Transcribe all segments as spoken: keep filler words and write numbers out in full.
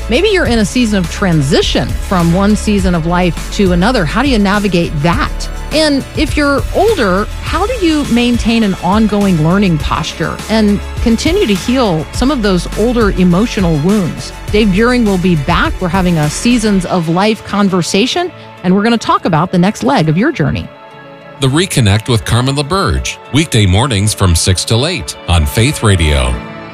Maybe you're in a season of transition from one season of life to another. How do you navigate that? And if you're older, how do you maintain an ongoing learning posture and continue to heal some of those older emotional wounds? Dave Buehring will be back. We're having a Seasons of Life conversation, and we're going to talk about the next leg of your journey. The Reconnect with Carmen LaBerge, weekday mornings from six till eight on Faith Radio.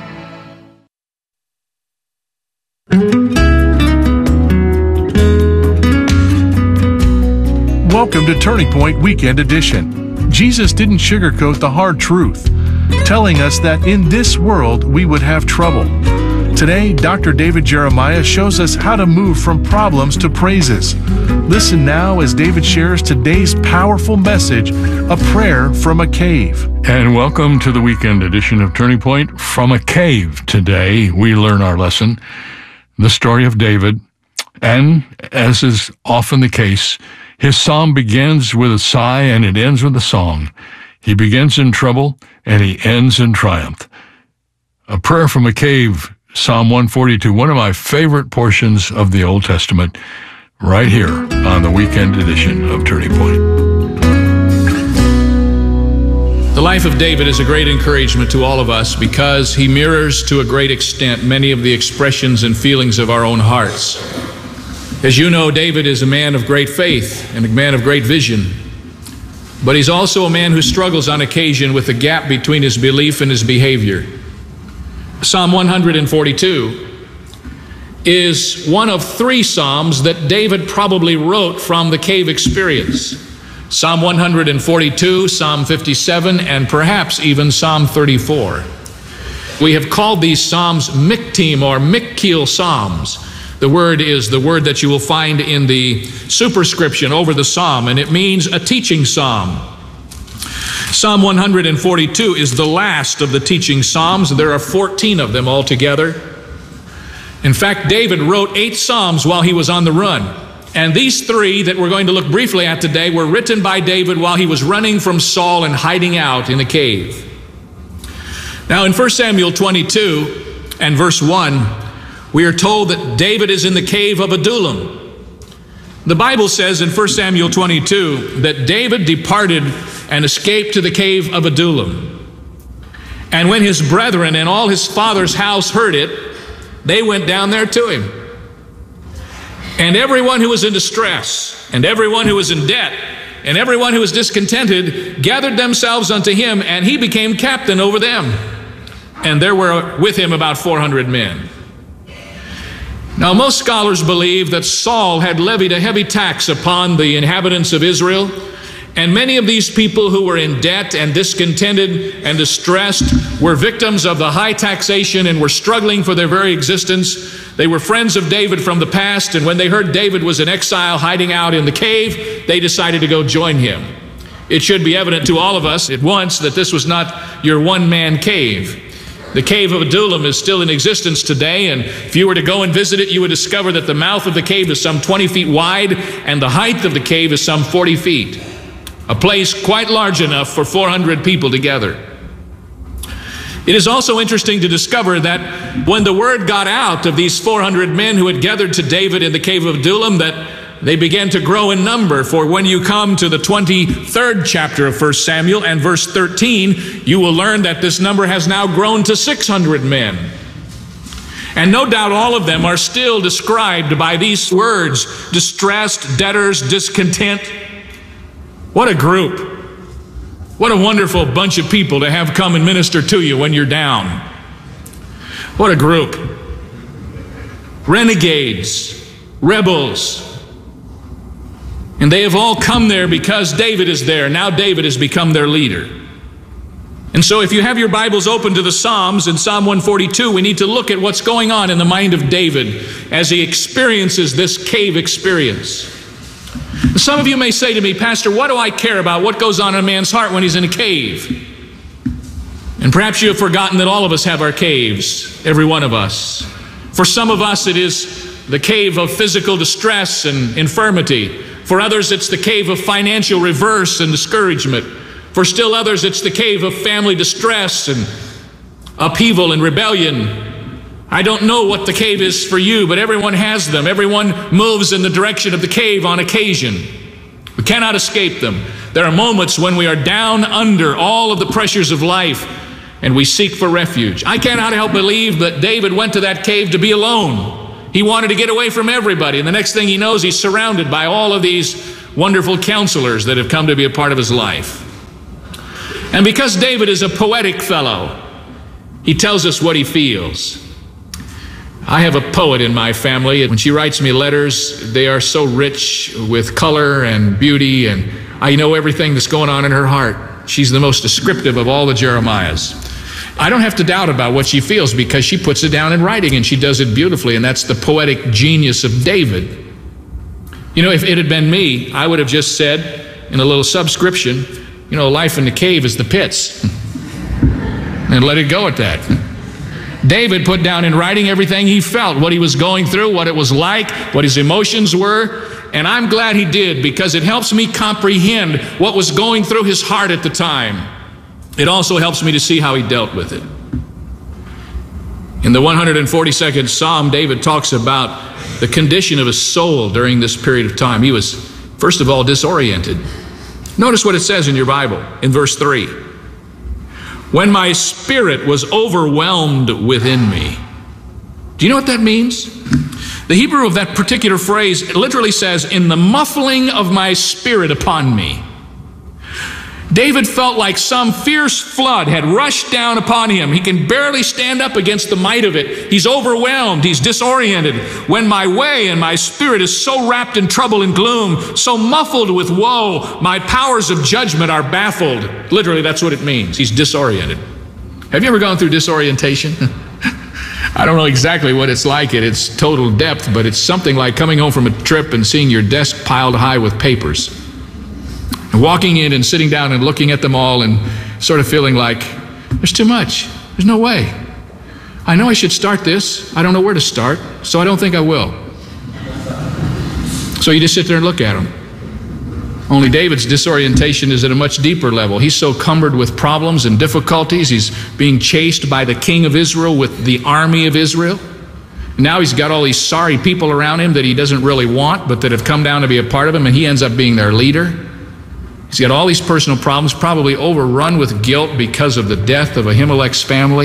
Welcome to Turning Point Weekend Edition. Jesus didn't sugarcoat the hard truth, telling us that in this world we would have trouble. Today, Doctor David Jeremiah shows us how to move from problems to praises. Listen now as David shares today's powerful message, A Prayer from a Cave. And welcome to the weekend edition of Turning Point from a Cave. Today, we learn our lesson, the story of David, and as is often the case, his psalm begins with a sigh and it ends with a song. He begins in trouble and he ends in triumph. A Prayer from a Cave, Psalm one forty-two, one of my favorite portions of the Old Testament, right here on the weekend edition of Turning Point. The life of David is a great encouragement to all of us because he mirrors to a great extent many of the expressions and feelings of our own hearts. As you know, David is a man of great faith and a man of great vision, but he's also a man who struggles on occasion with the gap between his belief and his behavior. Psalm one forty-two is one of three psalms that David probably wrote from the cave experience. Psalm one forty-two, Psalm fifty-seven, and perhaps even Psalm thirty-four. We have called these psalms Miktim or Mikkiel psalms. The word is the word that you will find in the superscription over the psalm, and it means a teaching psalm. Psalm one forty-two is the last of the teaching psalms. There are fourteen of them altogether. In fact, David wrote eight psalms while he was on the run. And these three that we're going to look briefly at today were written by David while he was running from Saul and hiding out in a cave. Now in First Samuel twenty-two and verse one, we are told that David is in the cave of Adullam. The Bible says in First Samuel twenty-two that David departed and escaped to the cave of Adullam. And when his brethren and all his father's house heard it, they went down there to him. And everyone who was in distress, and everyone who was in debt, and everyone who was discontented gathered themselves unto him, and he became captain over them. And there were with him about four hundred men. Now, most scholars believe that Saul had levied a heavy tax upon the inhabitants of Israel, and many of these people who were in debt and discontented and distressed were victims of the high taxation and were struggling for their very existence. They were friends of David from the past, and when they heard David was in exile hiding out in the cave, they decided to go join him. It should be evident to all of us at once that this was not your one-man cave. The cave of Adullam is still in existence today, and if you were to go and visit it, you would discover that the mouth of the cave is some twenty feet wide, and the height of the cave is some forty feet. A place quite large enough for four hundred people together. It is also interesting to discover that when the word got out of these four hundred men who had gathered to David in the cave of Adullam, that they began to grow in number. For when you come to the twenty-third chapter of First Samuel and verse thirteen, you will learn that this number has now grown to six hundred men. And no doubt all of them are still described by these words: distressed, debtors, discontent. What a group. What a wonderful bunch of people to have come and minister to you when you're down. What a group. Renegades, rebels. And they have all come there because David is there. Now David has become their leader. And so if you have your Bibles open to the Psalms, in Psalm one forty-two, we need to look at what's going on in the mind of David as he experiences this cave experience. Some of you may say to me, Pastor, what do I care about what goes on in a man's heart when he's in a cave? And perhaps you have forgotten that all of us have our caves, every one of us. For some of us, it is the cave of physical distress and infirmity. For others, it's the cave of financial reverse and discouragement. For still others, it's the cave of family distress and upheaval and rebellion. I don't know what the cave is for you, but everyone has them. Everyone moves in the direction of the cave on occasion. We cannot escape them. There are moments when we are down under all of the pressures of life and we seek for refuge. I cannot help believe that David went to that cave to be alone. He wanted to get away from everybody, and the next thing he knows, he's surrounded by all of these wonderful counselors that have come to be a part of his life. And because David is a poetic fellow, he tells us what he feels. I have a poet in my family, and when she writes me letters, they are so rich with color and beauty, and I know everything that's going on in her heart. She's the most descriptive of all the Jeremiahs. I don't have to doubt about what she feels because she puts it down in writing, and she does it beautifully, and that's the poetic genius of David. You know, if it had been me, I would have just said in a little subscription, you know, life in the cave is the pits, and let it go at that. David put down in writing everything he felt, what he was going through, what it was like, what his emotions were, and I'm glad he did because it helps me comprehend what was going through his heart at the time. It also helps me to see how he dealt with it. In the one hundred forty-second Psalm, David talks about the condition of his soul during this period of time. He was, first of all, disoriented. Notice what it says in your Bible in verse three. When my spirit was overwhelmed within me. Do you know what that means? The Hebrew of that particular phrase, it literally says, in the muffling of my spirit upon me. David felt like some fierce flood had rushed down upon him. He can barely stand up against the might of it. He's overwhelmed. He's disoriented. When my way and my spirit is so wrapped in trouble and gloom, so muffled with woe, my powers of judgment are baffled. Literally, that's what it means. He's disoriented. Have you ever gone through disorientation? I don't know exactly what it's like at its total depth, but it's something like coming home from a trip and seeing your desk piled high with papers. Walking in and sitting down and looking at them all and sort of feeling like, there's too much. There's no way. I know I should start this. I don't know where to start, so I don't think I will. So you just sit there and look at them. Only David's disorientation is at a much deeper level. He's so cumbered with problems and difficulties. He's being chased by the king of Israel with the army of Israel. Now he's got all these sorry people around him that he doesn't really want, but that have come down to be a part of him, and he ends up being their leader. He's got all these personal problems, probably overrun with guilt because of the death of Ahimelech's family.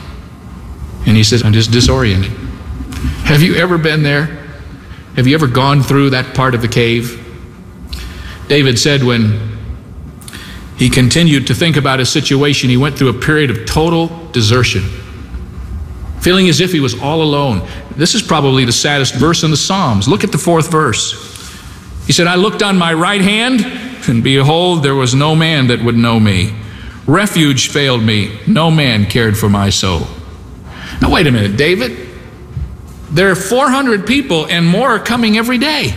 And he says, I'm just disoriented. Have you ever been there? Have you ever gone through that part of the cave? David said when he continued to think about his situation, he went through a period of total desertion, feeling as if he was all alone. This is probably the saddest verse in the Psalms. Look at the fourth verse. He said, I looked on my right hand, and behold, there was no man that would know me. Refuge failed me. No man cared for my soul. Now, wait a minute, David. There are four hundred people and more are coming every day.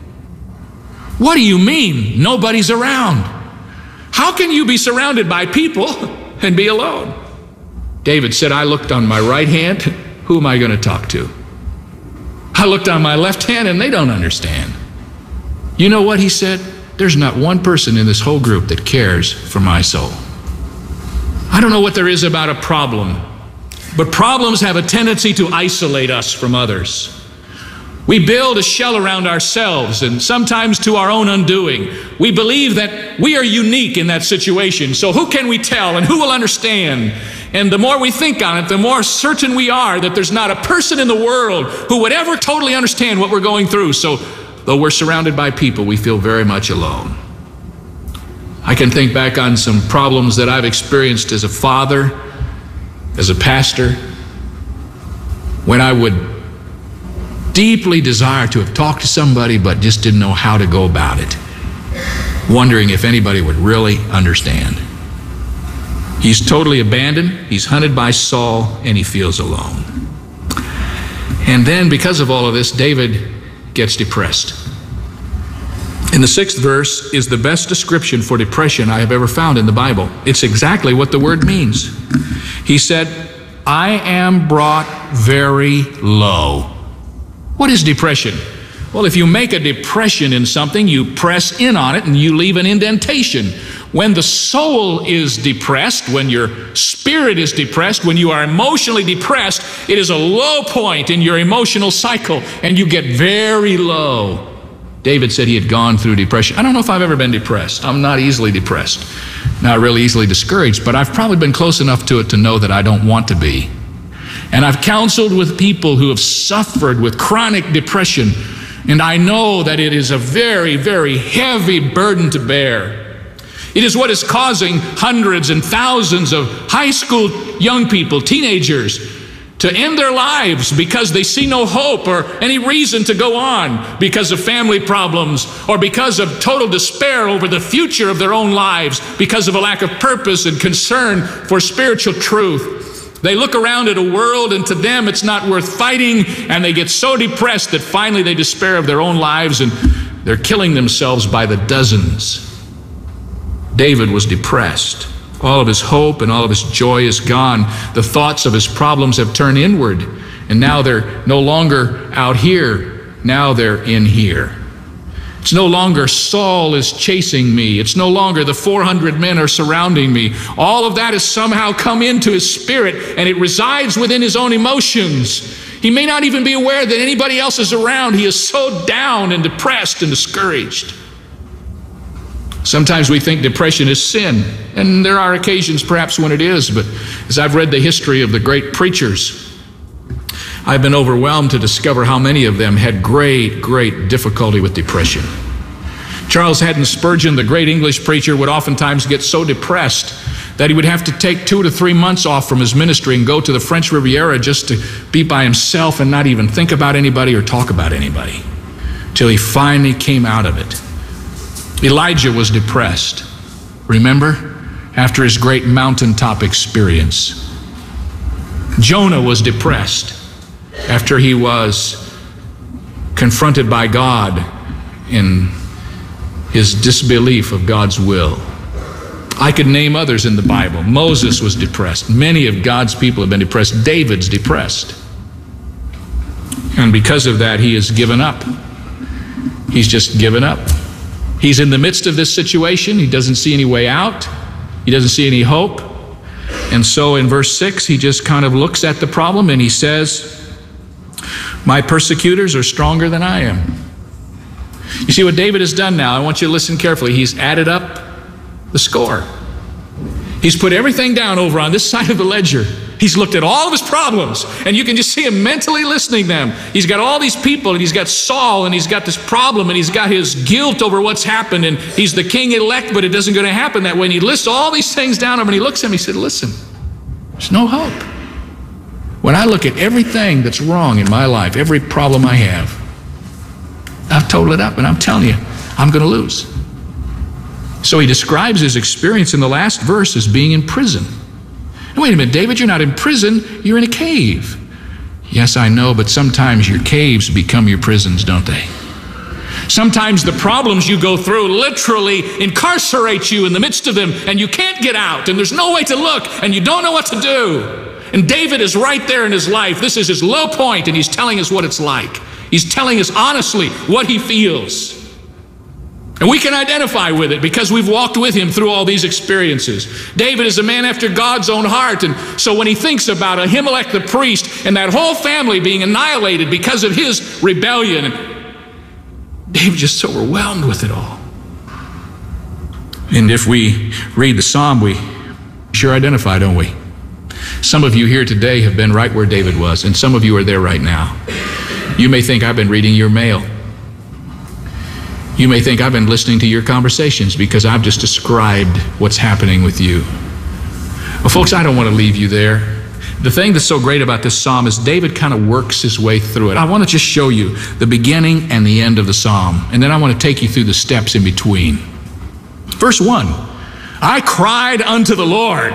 What do you mean nobody's around? How can you be surrounded by people and be alone? David said, I looked on my right hand. Who am I going to talk to? I looked on my left hand and they don't understand. You know what he said? There's not one person in this whole group that cares for my soul. I don't know what there is about a problem, but problems have a tendency to isolate us from others. We build a shell around ourselves, and sometimes to our own undoing. We believe that we are unique in that situation, so who can we tell and who will understand? And the more we think on it, the more certain we are that there's not a person in the world who would ever totally understand what we're going through. So though we're surrounded by people, we feel very much alone. I can think back on some problems that I've experienced as a father, as a pastor, when I would deeply desire to have talked to somebody but just didn't know how to go about it, wondering if anybody would really understand. He's totally abandoned, he's hunted by Saul, and he feels alone. And then because of all of this, David gets depressed. In the sixth verse is the best description for depression I have ever found in the Bible. It's exactly what the word means. He said, I am brought very low. What is depression? Well, if you make a depression in something, you press in on it and you leave an indentation. When the soul is depressed, when your spirit is depressed, when you are emotionally depressed, it is a low point in your emotional cycle, and you get very low. David said he had gone through depression. I don't know if I've ever been depressed. I'm not easily depressed, not really easily discouraged, but I've probably been close enough to it to know that I don't want to be. And I've counseled with people who have suffered with chronic depression, and I know that it is a very, very heavy burden to bear. It is what is causing hundreds and thousands of high school young people, teenagers, to end their lives because they see no hope or any reason to go on because of family problems or because of total despair over the future of their own lives, because of a lack of purpose and concern for spiritual truth. They look around at a world, and to them it's not worth fighting, and they get so depressed that finally they despair of their own lives, and they're killing themselves by the dozens. David was depressed. All of his hope and all of his joy is gone. The thoughts of his problems have turned inward, and now they're no longer out here. Now they're in here. It's no longer Saul is chasing me. It's no longer the four hundred men are surrounding me. All of that has somehow come into his spirit, and it resides within his own emotions. He may not even be aware that anybody else is around. He is so down and depressed and discouraged. Sometimes we think depression is sin, and there are occasions perhaps when it is, but as I've read the history of the great preachers, I've been overwhelmed to discover how many of them had great, great difficulty with depression. Charles Haddon Spurgeon, the great English preacher, would oftentimes get so depressed that he would have to take two to three months off from his ministry and go to the French Riviera just to be by himself and not even think about anybody or talk about anybody, till he finally came out of it. Elijah was depressed, remember, after his great mountaintop experience. Jonah was depressed after he was confronted by God in his disbelief of God's will. I could name others in the Bible. Moses was depressed. Many of God's people have been depressed. David's depressed. And because of that, he has given up. He's just given up. He's in the midst of this situation. He doesn't see any way out. He doesn't see any hope. And so in verse six, he just kind of looks at the problem and he says, my persecutors are stronger than I am. You see what David has done now? I want you to listen carefully. He's added up the score. He's put everything down over on this side of the ledger. He's looked at all of his problems, and you can just see him mentally listening them. He's got all these people, and he's got Saul, and he's got this problem, and he's got his guilt over what's happened, and he's the king elect, but it doesn't going to happen that way. And he lists all these things down, and he looks at him, he said, listen, there's no hope. When I look at everything that's wrong in my life, every problem I have, I've totaled it up, and I'm telling you, I'm going to lose. So he describes his experience in the last verse as being in prison. And wait a minute, David, you're not in prison, you're in a cave. Yes, I know, but sometimes your caves become your prisons, don't they? Sometimes the problems you go through literally incarcerate you in the midst of them, and you can't get out, and there's no way to look, and you don't know what to do. And David is right there in his life. This is his low point, and he's telling us what it's like. He's telling us honestly what he feels. And we can identify with it because we've walked with him through all these experiences. David is a man after God's own heart, and so when he thinks about Ahimelech the priest and that whole family being annihilated because of his rebellion, David's just so overwhelmed with it all. And if we read the psalm, we sure identify, don't we? Some of you here today have been right where David was, and some of you are there right now. You may think I've been reading your mail. You may think I've been listening to your conversations because I've just described what's happening with you. Well, folks, I don't want to leave you there. The thing that's so great about this psalm is David kind of works his way through it. I want to just show you the beginning and the end of the psalm, and then I want to take you through the steps in between. Verse one, I cried unto the Lord.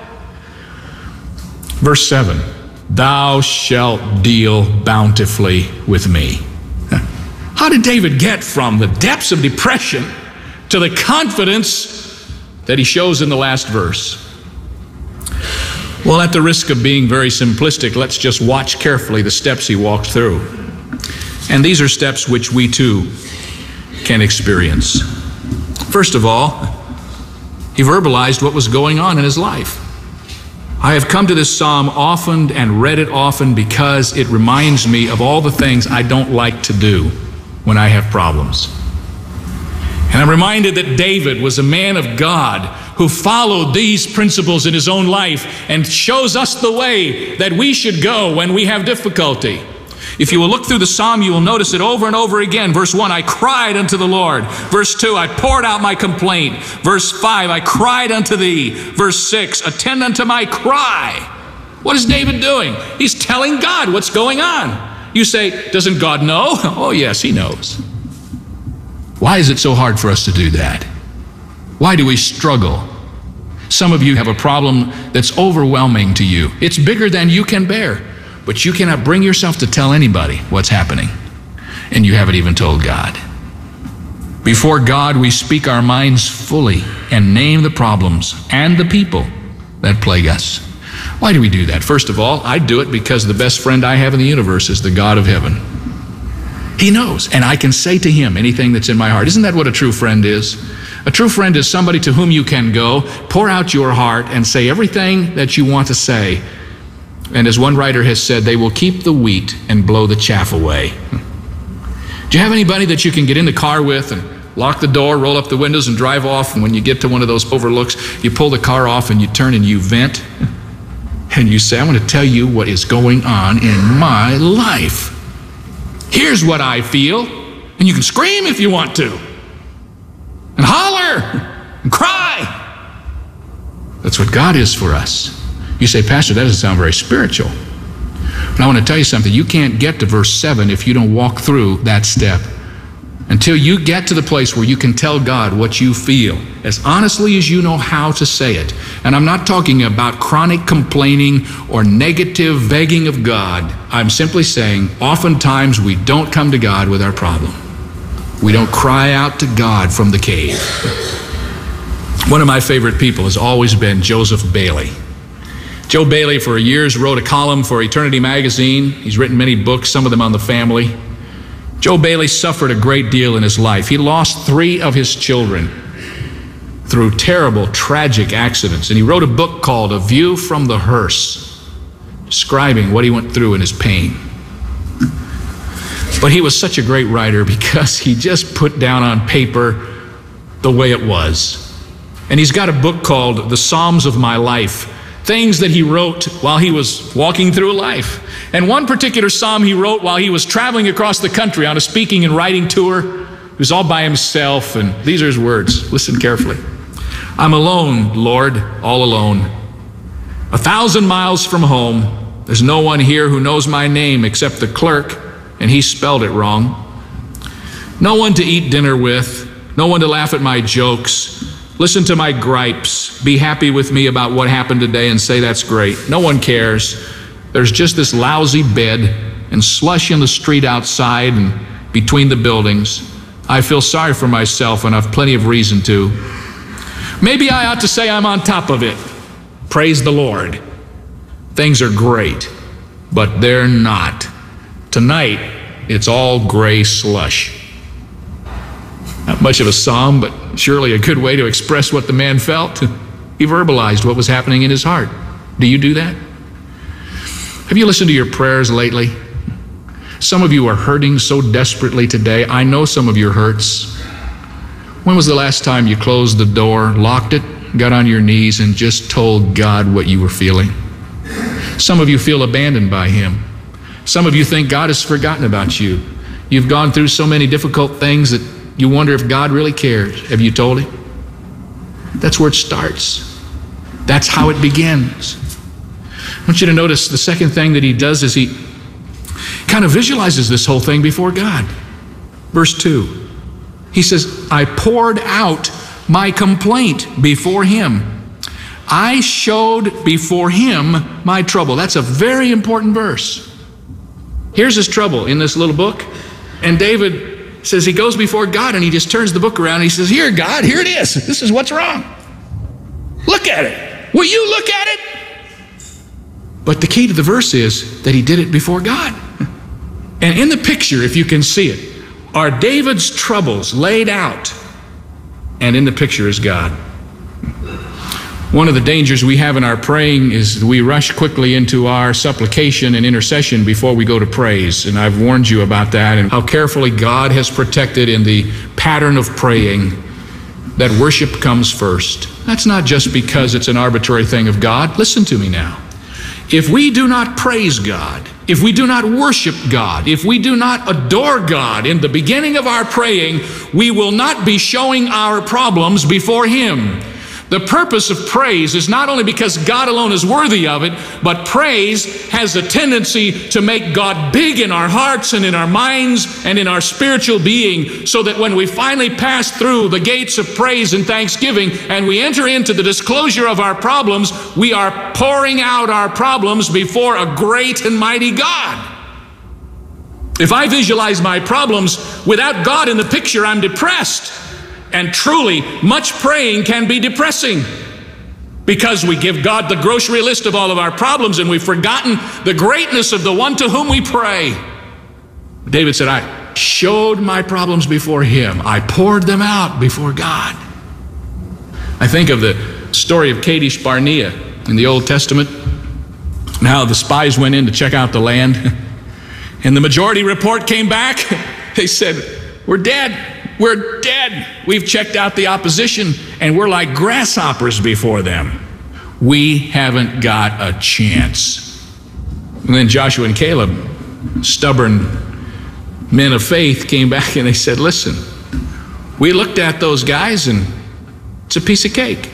Verse seven, thou shalt deal bountifully with me. How did David get from the depths of depression to the confidence that he shows in the last verse? Well, at the risk of being very simplistic, let's just watch carefully the steps he walked through. And these are steps which we too can experience. First of all, He verbalized what was going on in his life. I have come to this psalm often and read it often because it reminds me of all the things I don't like to do when I have problems. And I'm reminded that David was a man of God who followed these principles in his own life and shows us the way that we should go when we have difficulty. If you will look through the psalm, you will notice it over and over again. Verse one, I cried unto the Lord. Verse two, I poured out my complaint. Verse five, I cried unto thee. Verse six, attend unto my cry. What is David doing? He's telling God what's going on. You say, doesn't God know? Oh yes, he knows. Why is it so hard for us to do that? Why do we struggle? Some of you have a problem that's overwhelming to you. It's bigger than you can bear. But you cannot bring yourself to tell anybody what's happening. And you haven't even told God. Before God, we speak our minds fully and name the problems and the people that plague us. Why do we do that? First of all, I do it because the best friend I have in the universe is the God of heaven. He knows, and I can say to him anything that's in my heart. Isn't that what a true friend is? A true friend is somebody to whom you can go, pour out your heart, and say everything that you want to say. And as one writer has said, they will keep the wheat and blow the chaff away. Do you have anybody that you can get in the car with and lock the door, roll up the windows, and drive off? And when you get to one of those overlooks, you pull the car off and you turn and you vent. And you say, I'm going to tell you what is going on in my life. Here's what I feel. And you can scream if you want to. And holler. And cry. That's what God is for us. You say, Pastor, that doesn't sound very spiritual. But I want to tell you something. You can't get to verse seven if you don't walk through that step. Until you get to the place where you can tell God what you feel, as honestly as you know how to say it. And I'm not talking about chronic complaining or negative begging of God. I'm simply saying, oftentimes we don't come to God with our problem. We don't cry out to God from the cave. One of my favorite people has always been Joseph Bailey. Joe Bailey, for years, wrote a column for Eternity Magazine. He's written many books, some of them on the family. Joe Bailey suffered a great deal in his life. He lost three of his children through terrible, tragic accidents. And he wrote a book called A View from the Hearse, describing what he went through in his pain. But he was such a great writer because he just put down on paper the way it was. And he's got a book called The Psalms of My Life, things that he wrote while he was walking through life. And one particular psalm he wrote while he was traveling across the country on a speaking and writing tour. He was all by himself, and these are his words. Listen carefully. I'm alone, Lord, all alone. A thousand miles from home. There's no one here who knows my name except the clerk, and he spelled it wrong. No one to eat dinner with. No one to laugh at my jokes. Listen to my gripes. Be happy with me about what happened today and say that's great. No one cares. There's just this lousy bed and slush in the street outside and between the buildings. I feel sorry for myself and I've plenty of reason to. Maybe I ought to say I'm on top of it. Praise the Lord. Things are great, but they're not. Tonight, it's all gray slush. Not much of a psalm, but surely a good way to express what the man felt. He verbalized what was happening in his heart. Do you do that? Have you listened to your prayers lately? Some of you are hurting so desperately today. I know some of your hurts. When was the last time you closed the door, locked it, got on your knees, and just told God what you were feeling? Some of you feel abandoned by Him. Some of you think God has forgotten about you. You've gone through so many difficult things that you wonder if God really cares. Have you told Him? That's where it starts. That's how it begins. I want you to notice the second thing that he does is he kind of visualizes this whole thing before God. Verse two, he says, I poured out my complaint before Him. I showed before Him my trouble. That's a very important verse. Here's his trouble in this little book. And David says he goes before God and he just turns the book around and he says, here, God, here it is. This is what's wrong. Look at it. Will you look at it? But the key to the verse is that he did it before God. And in the picture, if you can see it, are David's troubles laid out. And in the picture is God. One of the dangers we have in our praying is we rush quickly into our supplication and intercession before we go to praise. And I've warned you about that and how carefully God has protected in the pattern of praying that worship comes first. That's not just because it's an arbitrary thing of God. Listen to me now. If we do not praise God, if we do not worship God, if we do not adore God in the beginning of our praying, we will not be showing our problems before Him. The purpose of praise is not only because God alone is worthy of it, but praise has a tendency to make God big in our hearts and in our minds and in our spiritual being, so that when we finally pass through the gates of praise and thanksgiving and we enter into the disclosure of our problems, we are pouring out our problems before a great and mighty God. If I visualize my problems without God in the picture, I'm depressed. And truly, much praying can be depressing because we give God the grocery list of all of our problems and we've forgotten the greatness of the one to whom we pray. David said, I showed my problems before Him. I poured them out before God. I think of the story of Kadesh Barnea in the Old Testament, and how the spies went in to check out the land. And the majority report came back. They said, we're dead. We're dead. We've checked out the opposition, and we're like grasshoppers before them. We haven't got a chance. And then Joshua and Caleb, stubborn men of faith, came back and they said, listen, we looked at those guys, and it's a piece of cake.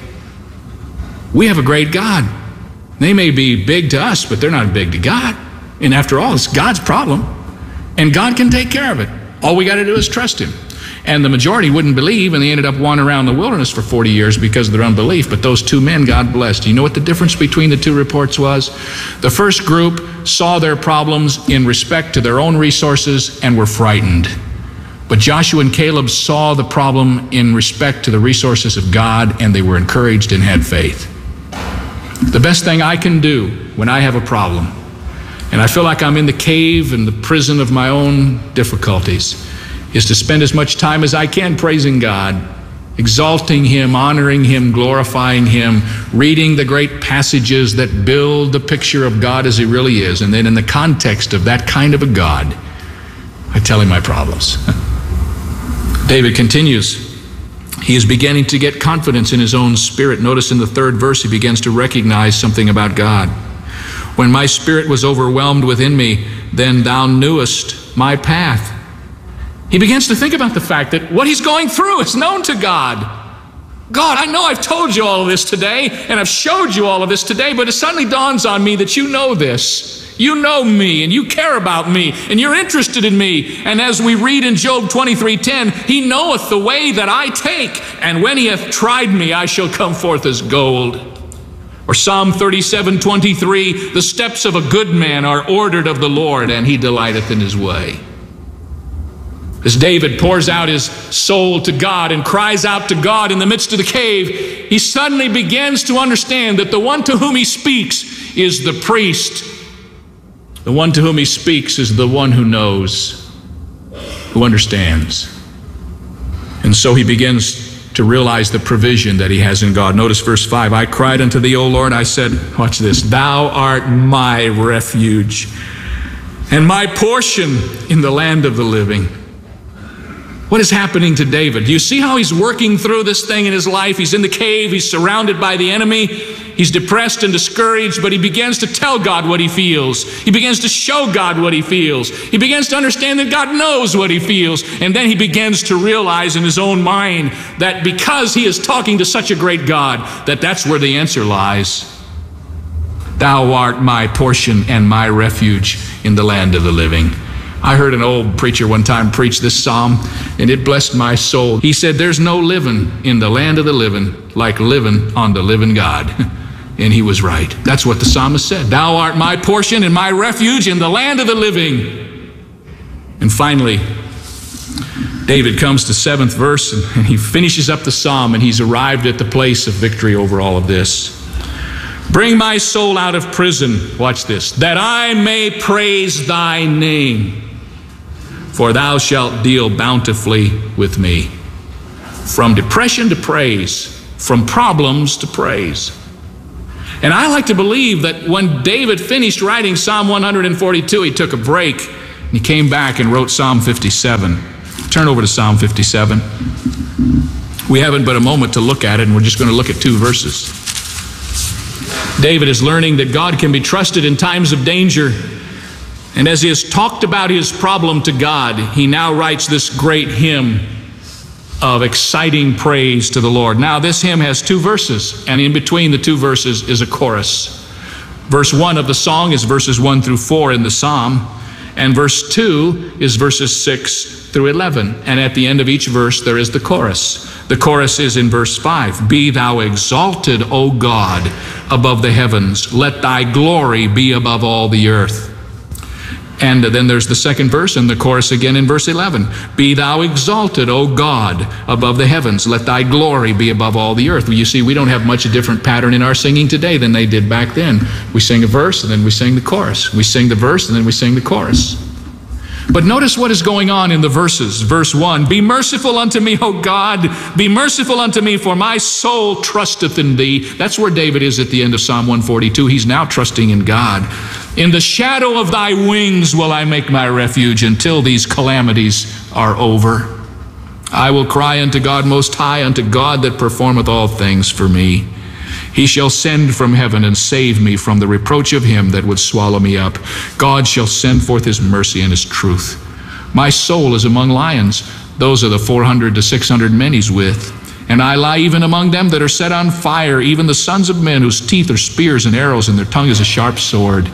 We have a great God. They may be big to us, but they're not big to God. And after all, it's God's problem, and God can take care of it. All we got to do is trust Him. And the majority wouldn't believe, and they ended up wandering around the wilderness for forty years because of their unbelief. But those two men, God blessed. Do you know what the difference between the two reports was? The first group saw their problems in respect to their own resources and were frightened. But Joshua and Caleb saw the problem in respect to the resources of God, and they were encouraged and had faith. The best thing I can do when I have a problem, and I feel like I'm in the cave and the prison of my own difficulties, is to spend as much time as I can praising God, exalting Him, honoring Him, glorifying Him, reading the great passages that build the picture of God as He really is. And then in the context of that kind of a God, I tell Him my problems. David continues. He is beginning to get confidence in his own spirit. Notice in the third verse, he begins to recognize something about God. When my spirit was overwhelmed within me, then thou knewest my path. He begins to think about the fact that what he's going through is known to God. God, I know I've told you all of this today, and I've showed you all of this today, but it suddenly dawns on me that you know this. You know me, and you care about me, and you're interested in me. And as we read in Job twenty-three ten, He knoweth the way that I take, and when He hath tried me, I shall come forth as gold. Or Psalm thirty-seven twenty-three, the steps of a good man are ordered of the Lord, and He delighteth in His way. As David pours out his soul to God and cries out to God in the midst of the cave, he suddenly begins to understand that the one to whom he speaks is the priest. The one to whom he speaks is the one who knows, who understands. And so he begins to realize the provision that he has in God. Notice verse five, I cried unto thee, O Lord, I said, watch this, thou art my refuge and my portion in the land of the living. What is happening to David? Do you see how he's working through this thing in his life? He's in the cave. He's surrounded by the enemy. He's depressed and discouraged, but he begins to tell God what he feels. He begins to show God what he feels. He begins to understand that God knows what he feels. And then he begins to realize in his own mind that because he is talking to such a great God, that that's where the answer lies. Thou art my portion and my refuge in the land of the living. I heard an old preacher one time preach this psalm, and it blessed my soul. He said, there's no living in the land of the living like living on the living God. And he was right. That's what the psalmist said. Thou art my portion and my refuge in the land of the living. And finally, David comes to seventh verse, and he finishes up the psalm, and he's arrived at the place of victory over all of this. Bring my soul out of prison, watch this, that I may praise thy name. For thou shalt deal bountifully with me. From depression to praise, from problems to praise. And I like to believe that when David finished writing Psalm one forty-two, he took a break and he came back and wrote Psalm fifty-seven. Turn over to Psalm fifty-seven. We haven't but a moment to look at it, and we're just going to look at two verses. David is learning that God can be trusted in times of danger. And as he has talked about his problem to God, he now writes this great hymn of exciting praise to the Lord. Now, this hymn has two verses, and in between the two verses is a chorus. Verse one of the song is verses one through four in the psalm, and verse two is verses six through eleven. And at the end of each verse, there is the chorus. The chorus is in verse five. Be thou exalted, O God, above the heavens. Let thy glory be above all the earth. And then there's the second verse and the chorus again in verse eleven. Be thou exalted, O God, above the heavens. Let thy glory be above all the earth. Well, you see, we don't have much a different pattern in our singing today than they did back then. We sing a verse and then we sing the chorus. We sing the verse and then we sing the chorus. But notice what is going on in the verses. Verse one, be merciful unto me, O God. Be merciful unto me, for my soul trusteth in thee. That's where David is at the end of Psalm one forty-two. He's now trusting in God. In the shadow of thy wings will I make my refuge until these calamities are over. I will cry unto God most high, unto God that performeth all things for me. He shall send from heaven and save me from the reproach of him that would swallow me up. God shall send forth his mercy and his truth. My soul is among lions. Those are the four hundred to six hundred men he's with. And I lie even among them that are set on fire, even the sons of men whose teeth are spears and arrows, and their tongue is a sharp sword.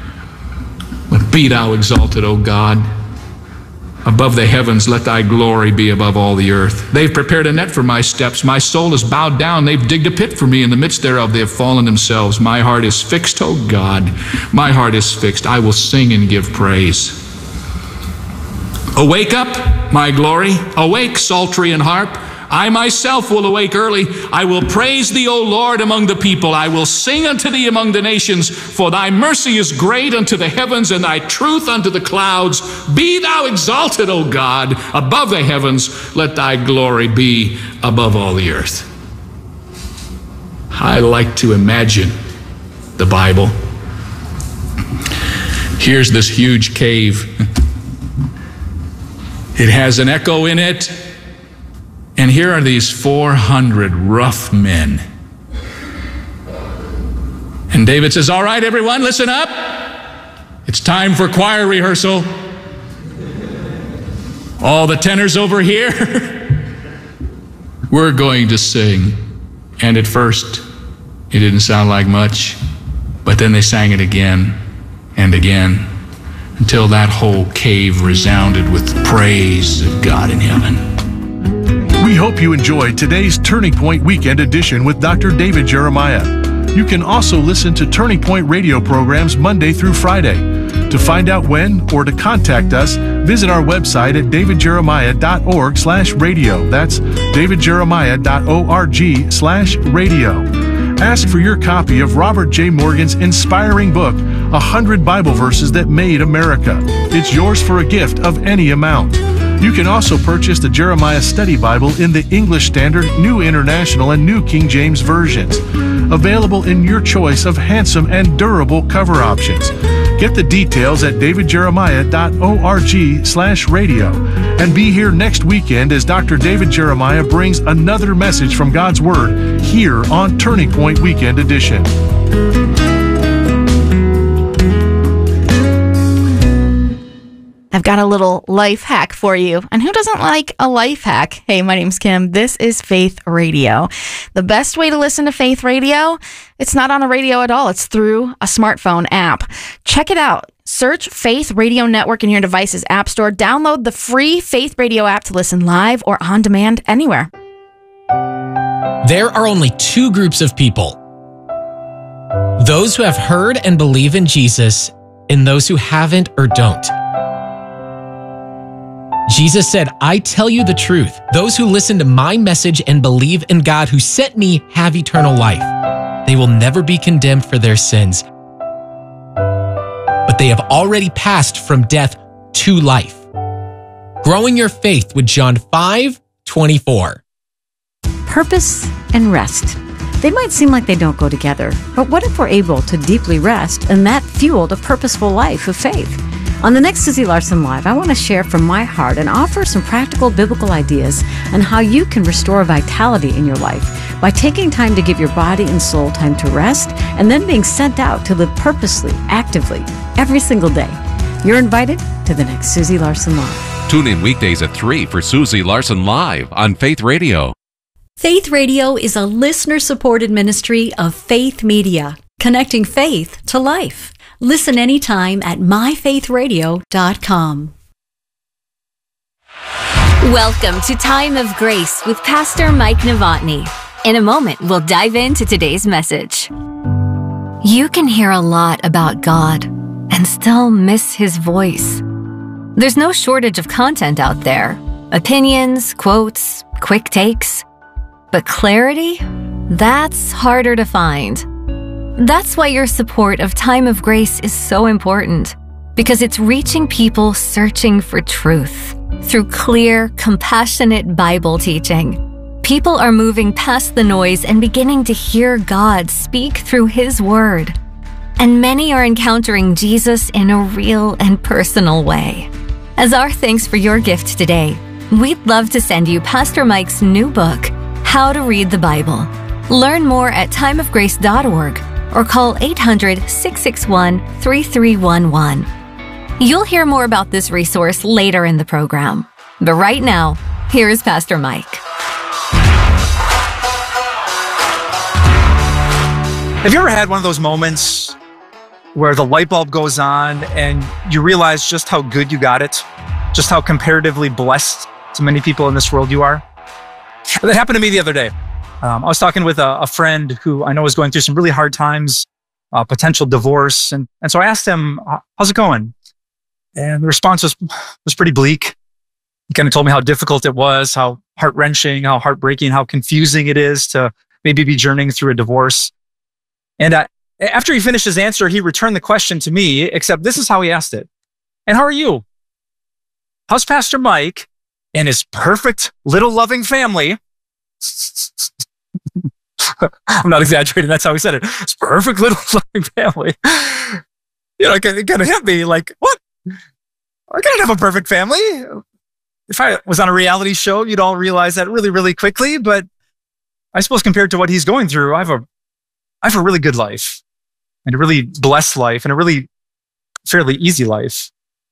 But be thou exalted, O God. Above the heavens, let thy glory be above all the earth. They've prepared a net for my steps. My soul is bowed down. They've digged a pit for me. In the midst thereof they have fallen themselves. My heart is fixed, O God. My heart is fixed. I will sing and give praise. Awake up, my glory. Awake, psaltery and harp. I myself will awake early. I will praise thee, O Lord, among the people. I will sing unto thee among the nations. For thy mercy is great unto the heavens, and thy truth unto the clouds. Be thou exalted, O God, above the heavens. Let thy glory be above all the earth. I like to imagine the Bible. Here's this huge cave. It has an echo in it. And here are these four hundred rough men. And David says, all right, everyone, listen up. It's time for choir rehearsal. All the tenors over here. We're going to sing. And at first, it didn't sound like much. But then they sang it again and again until that whole cave resounded with praise of God in heaven. We hope you enjoyed today's Turning Point Weekend Edition with Doctor David Jeremiah. You can also listen to Turning Point radio programs Monday through Friday. To find out when or to contact us, visit our website at davidjeremiah.org slash radio. That's davidjeremiah.org slash radio. Ask for your copy of Robert J. Morgan's inspiring book, one hundred Bible Verses That Made America. It's yours for a gift of any amount. You can also purchase the Jeremiah Study Bible in the English Standard, New International, and New King James versions. Available in your choice of handsome and durable cover options. Get the details at davidjeremiah.org slash radio. And be here next weekend as Doctor David Jeremiah brings another message from God's Word here on Turning Point Weekend Edition. I've got a little life hack for you. And who doesn't like a life hack? Hey, my name's Kim. This is Faith Radio. The best way to listen to Faith Radio, it's not on a radio at all. It's through a smartphone app. Check it out. Search Faith Radio Network in your device's app store. Download the free Faith Radio app to listen live or on demand anywhere. There are only two groups of people. Those who have heard and believe in Jesus, and those who haven't or don't. Jesus said, I tell you the truth. Those who listen to my message and believe in God who sent me have eternal life. They will never be condemned for their sins, but they have already passed from death to life. Growing your faith with John five twenty-four. Purpose and rest. They might seem like they don't go together, but what if we're able to deeply rest and that fueled a purposeful life of faith? On the next Susie Larson Live, I want to share from my heart and offer some practical biblical ideas on how you can restore vitality in your life by taking time to give your body and soul time to rest and then being sent out to live purposely, actively, every single day. You're invited to the next Susie Larson Live. Tune in weekdays at three for Susie Larson Live on Faith Radio. Faith Radio is a listener-supported ministry of Faith Media, connecting faith to life. Listen anytime at my faith radio dot com. Welcome to Time of Grace with Pastor Mike Novotny. In a moment, we'll dive into today's message. You can hear a lot about God and still miss His voice. There's no shortage of content out there. Opinions, quotes, quick takes. But clarity? That's harder to find. That's why your support of Time of Grace is so important, because it's reaching people searching for truth. Through clear, compassionate Bible teaching, people are moving past the noise and beginning to hear God speak through His Word. And many are encountering Jesus in a real and personal way. As our thanks for your gift today, we'd love to send you Pastor Mike's new book, How to Read the Bible. Learn more at time of grace dot org or call eight hundred, six six one, three three one one. You'll hear more about this resource later in the program. But right now, here is Pastor Mike. Have you ever had one of those moments where the light bulb goes on and you realize just how good you got it, just how comparatively blessed to many people in this world you are? That happened to me the other day. Um, I was talking with a, a friend who I know was going through some really hard times, uh, potential divorce. And, and so I asked him, how's it going? And the response was, was pretty bleak. He kind of told me how difficult it was, how heart-wrenching, how heartbreaking, how confusing it is to maybe be journeying through a divorce. And uh, after he finished his answer, he returned the question to me, except this is how he asked it. And how are you? How's Pastor Mike and his perfect little loving family? I'm not exaggerating. That's how he said it. It's perfect little loving family. You know, it kind of hit me like, what? I can't have a perfect family. If I was on a reality show, you'd all realize that really, really quickly. But I suppose compared to what he's going through, I have a, I have a really good life and a really blessed life and a really fairly easy life,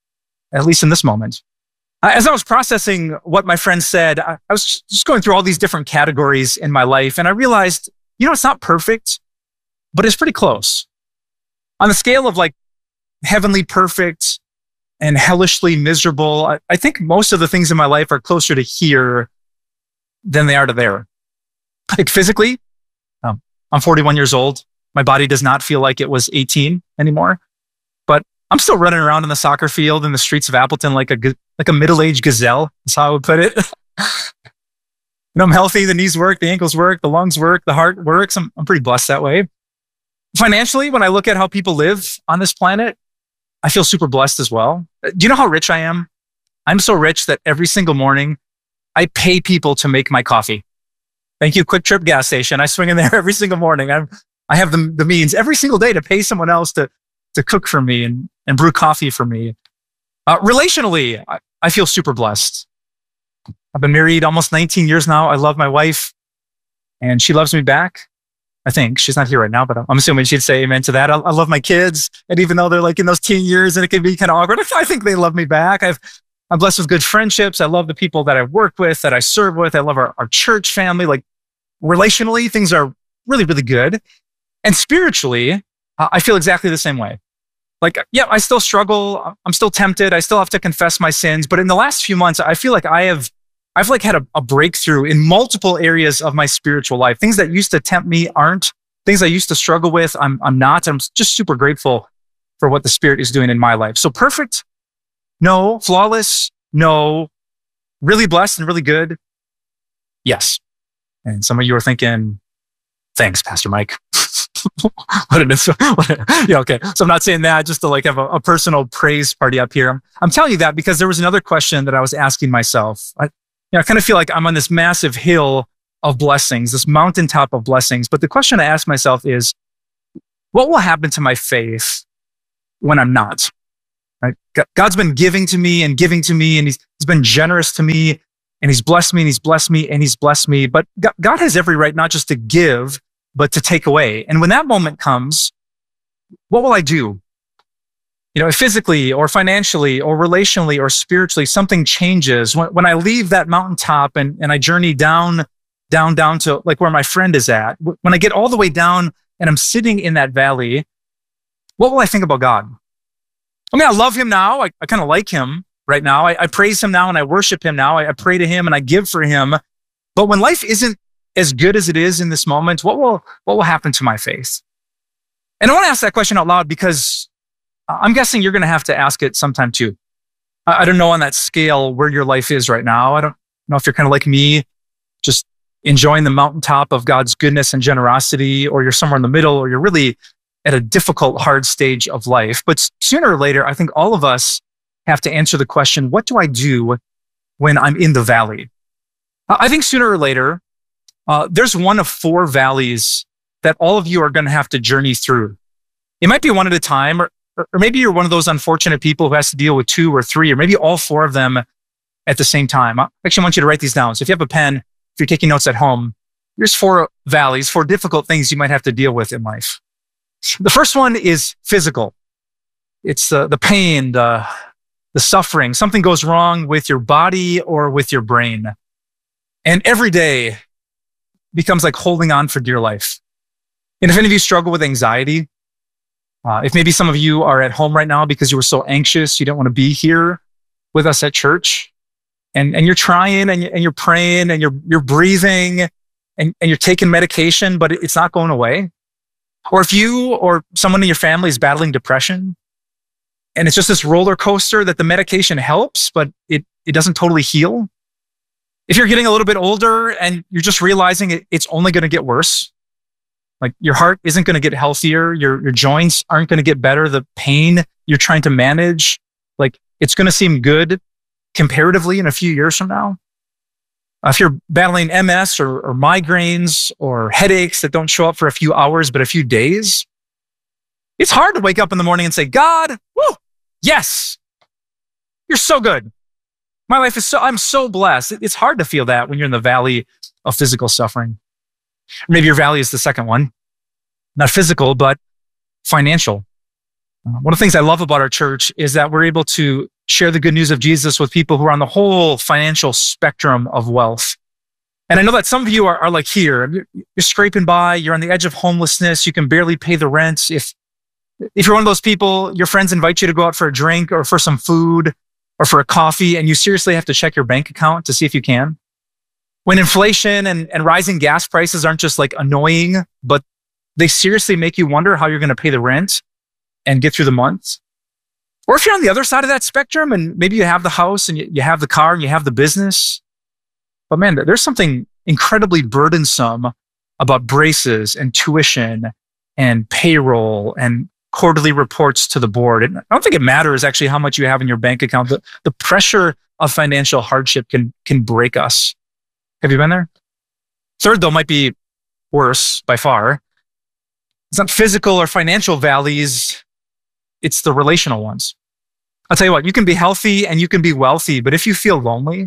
at least in this moment. As I was processing what my friend said, I was just going through all these different categories in my life, and I realized, you know, it's not perfect, but it's pretty close. On the scale of like heavenly perfect and hellishly miserable, I, I think most of the things in my life are closer to here than they are to there. Like physically, um, I'm forty-one years old. My body does not feel like it was eighteen anymore, but I'm still running around in the soccer field in the streets of Appleton like a like a middle-aged gazelle. That's how I would put it. You know, I'm healthy. The knees work, the ankles work, the lungs work, the heart works. I'm, I'm pretty blessed that way. Financially, when I look at how people live on this planet, I feel super blessed as well. Do you know how rich I am? I'm so rich that every single morning I pay people to make my coffee. Thank you, Quick Trip gas station. I swing in there every single morning. I'm, I have the, the means every single day to pay someone else to, to cook for me and, and brew coffee for me. Uh, relationally, I, I feel super blessed. I've been married almost nineteen years now. I love my wife and she loves me back. I think she's not here right now, but I'm assuming she'd say amen to that. I, I love my kids. And even though they're like in those teen years and it can be kind of awkward, I think they love me back. I've, I'm blessed with good friendships. I love the people that I work with, that I serve with. I love our, our church family. Like relationally, things are really, really good. And spiritually, uh, I feel exactly the same way. Like, yeah, I still struggle. I'm still tempted. I still have to confess my sins. But in the last few months, I feel like I have, I've like had a, a breakthrough in multiple areas of my spiritual life. Things that used to tempt me aren't. Things I used to struggle with, I'm, I'm not. I'm just super grateful for what the Spirit is doing in my life. So perfect? No. Flawless? No. Really blessed and really good? Yes. And some of you are thinking, thanks, Pastor Mike. what it is. What it, yeah, okay. So I'm not saying that just to like have a, a personal praise party up here. I'm, I'm telling you that because there was another question that I was asking myself. I, you know, I kind of feel like I'm on this massive hill of blessings, this mountaintop of blessings. But the question I ask myself is, what will happen to my faith when I'm not? Right? God's been giving to me and giving to me, and he's, he's been generous to me, and he's blessed me, and he's blessed me, and he's blessed me. But God has every right not just to give, but to take away. And when that moment comes, what will I do? You know, if physically or financially or relationally or spiritually, something changes. When, when I leave that mountaintop and, and I journey down, down, down to like where my friend is at, when I get all the way down and I'm sitting in that valley, what will I think about God? I mean, I love him now. I, I kind of like him right now. I, I praise him now and I worship him now. I, I pray to him and I give for him. But when life isn't as good as it is in this moment, what will, what will happen to my faith? And I want to ask that question out loud because I'm guessing you're going to have to ask it sometime too. I, I don't know on that scale where your life is right now. I don't know if you're kind of like me, just enjoying the mountaintop of God's goodness and generosity, or you're somewhere in the middle, or you're really at a difficult, hard stage of life. But sooner or later, I think all of us have to answer the question, what do I do when I'm in the valley? I think sooner or later, uh, there's one of four valleys that all of you are going to have to journey through. It might be one at a time, or, or maybe you're one of those unfortunate people who has to deal with two or three, or maybe all four of them at the same time. I actually want you to write these down. So if you have a pen, if you're taking notes at home, here's four valleys, four difficult things you might have to deal with in life. The first one is physical. It's uh, the pain, the, the suffering. Something goes wrong with your body or with your brain. And every day becomes like holding on for dear life. And if any of you struggle with anxiety, uh, if maybe some of you are at home right now because you were so anxious, you don't want to be here with us at church, and, and you're trying and, you, and you're praying and you're, you're breathing and, and you're taking medication, but it's not going away. Or if you or someone in your family is battling depression, and it's just this roller coaster that the medication helps, but it, it doesn't totally heal. If you're getting a little bit older and you're just realizing it, it's only going to get worse, like your heart isn't going to get healthier, your, your joints aren't going to get better, the pain you're trying to manage, like it's going to seem good comparatively in a few years from now. Uh, if you're battling M S or, or migraines or headaches that don't show up for a few hours but a few days, it's hard to wake up in the morning and say, God, woo, yes, you're so good. My life is so, I'm so blessed. It's hard to feel that when you're in the valley of physical suffering. Or maybe your valley is the second one, not physical, but financial. Uh, one of the things I love about our church is that we're able to share the good news of Jesus with people who are on the whole financial spectrum of wealth. And I know that some of you are, are like here, you're, you're scraping by, you're on the edge of homelessness, you can barely pay the rent. If, if you're one of those people, your friends invite you to go out for a drink or for some food or for a coffee, and you seriously have to check your bank account to see if you can. When inflation and, and rising gas prices aren't just like annoying, but they seriously make you wonder how you're going to pay the rent and get through the month. Or if you're on the other side of that spectrum and maybe you have the house and you, you have the car and you have the business, but man, there's something incredibly burdensome about braces and tuition and payroll and quarterly reports to the board. And I don't think it matters actually how much you have in your bank account. The, the pressure of financial hardship can, can break us. Have you been there? Third, though, might be worse by far. It's not physical or financial valleys. It's the relational ones. I'll tell you what, you can be healthy and you can be wealthy, but if you feel lonely,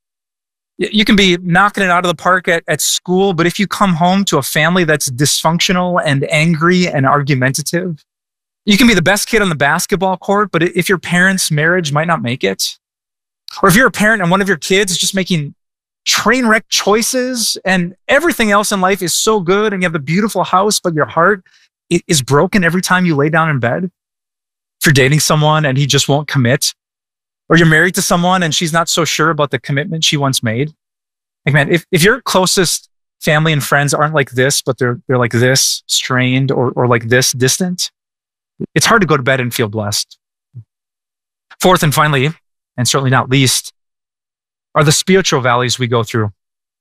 you can be knocking it out of the park at, at school, but if you come home to a family that's dysfunctional and angry and argumentative, you can be the best kid on the basketball court, but if your parents' marriage might not make it, or if you're a parent and one of your kids is just making train wreck choices and everything else in life is so good and you have a beautiful house, but your heart is broken every time you lay down in bed. If you're dating someone and he just won't commit, or you're married to someone and she's not so sure about the commitment she once made. Like, man, if, if your closest family and friends aren't like this, but they're, they're like this, strained, or, or like this, distant, it's hard to go to bed and feel blessed. Fourth and finally, and certainly not least, are the spiritual valleys we go through.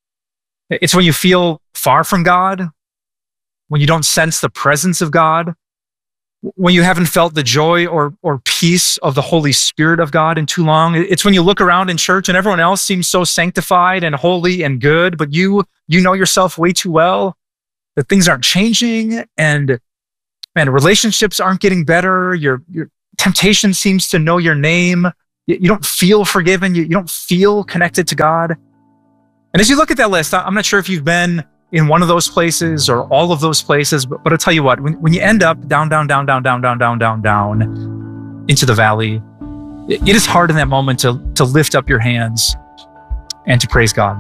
It's when you feel far from God, when you don't sense the presence of God, when you haven't felt the joy or, or peace of the Holy Spirit of God in too long. It's when you look around in church and everyone else seems so sanctified and holy and good, but you, you know yourself way too well, that things aren't changing, and man, relationships aren't getting better. Your, your temptation seems to know your name. You, you don't feel forgiven. You, you don't feel connected to God. And as you look at that list, I'm not sure if you've been in one of those places or all of those places, but, but I'll tell you what, when, when you end up down, down, down, down, down, down, down, down, down into the valley, it, it is hard in that moment to, to lift up your hands and to praise God.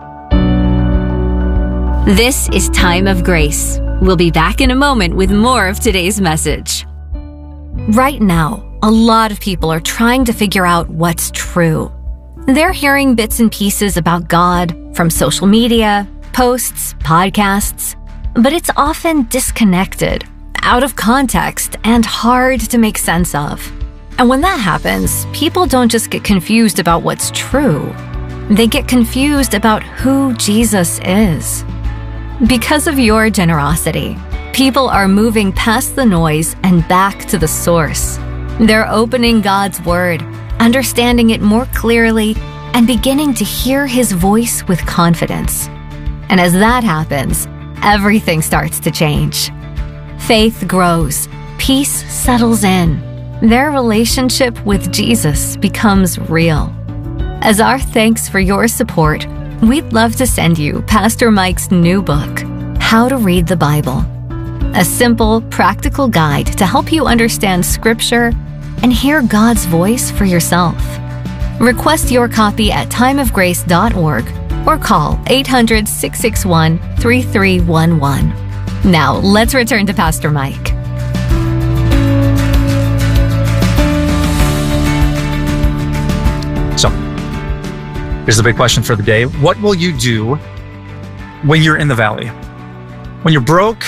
This is Time of Grace. We'll be back in a moment with more of today's message. Right now, a lot of people are trying to figure out what's true. They're hearing bits and pieces about God from social media, posts, podcasts, but it's often disconnected, out of context, and hard to make sense of. And when that happens, people don't just get confused about what's true. They get confused about who Jesus is. Because of your generosity, people are moving past the noise and back to the source. They're opening God's Word, understanding it more clearly, and beginning to hear His voice with confidence. And as that happens, everything starts to change. Faith grows, peace settles in, their relationship with Jesus becomes real. As our thanks for your support, we'd love to send you Pastor Mike's new book, How to Read the Bible, a simple, practical guide to help you understand Scripture and hear God's voice for yourself. Request your copy at time of grace dot org or call eight hundred, six six one, three three one one. Now, let's return to Pastor Mike. So, here's the big question for the day. What will you do when you're in the valley? When you're broke,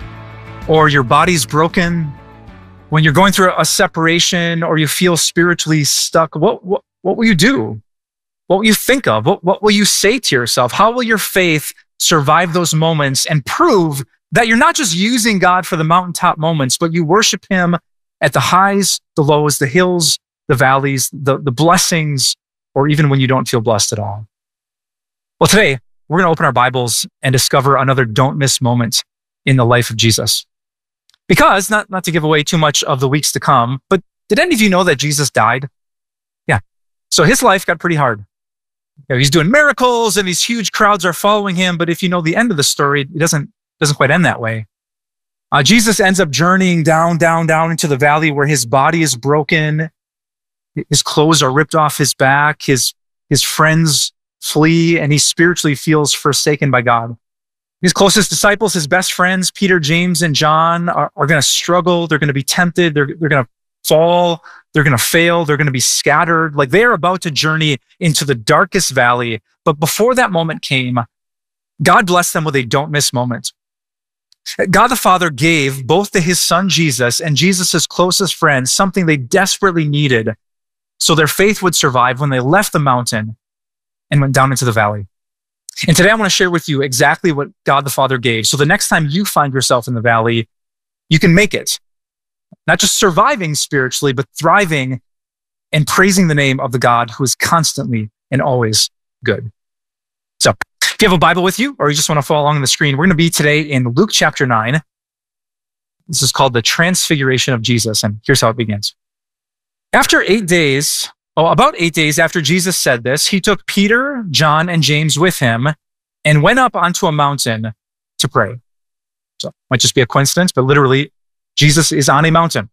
or your body's broken, when you're going through a separation, or you feel spiritually stuck, what, what, what will you do? What will you think of? What, what will you say to yourself? How will your faith survive those moments and prove that you're not just using God for the mountaintop moments, but you worship Him at the highs, the lows, the hills, the valleys, the, the blessings, or even when you don't feel blessed at all? Well, today, we're going to open our Bibles and discover another don't miss moment in the life of Jesus. Because, not, not to give away too much of the weeks to come, but did any of you know that Jesus died? Yeah. So his life got pretty hard. You know, he's doing miracles and these huge crowds are following him, but if you know the end of the story, it doesn't, doesn't quite end that way. Uh, Jesus ends up journeying down, down, down into the valley where his body is broken. His clothes are ripped off his back. His, his friends flee, and he spiritually feels forsaken by God. His closest disciples, his best friends, Peter, James, and John, are, are going to struggle. They're going to be tempted. They're, they're going to fall. They're going to fail. They're going to be scattered. Like they are about to journey into the darkest valley. But before that moment came, God blessed them with a don't miss moment. God the Father gave both to his son Jesus and Jesus' closest friends something they desperately needed so their faith would survive when they left the mountain and went down into the valley. And today I want to share with you exactly what God the Father gave. So the next time you find yourself in the valley, you can make it. Not just surviving spiritually, but thriving and praising the name of the God who is constantly and always good. So if you have a Bible with you, or you just want to follow along on the screen, we're going to be today in Luke chapter nine. This is called the Transfiguration of Jesus, and here's how it begins. After eight days, oh, about eight days after Jesus said this, he took Peter, John, and James with him and went up onto a mountain to pray. So it might just be a coincidence, but literally, Jesus is on a mountain.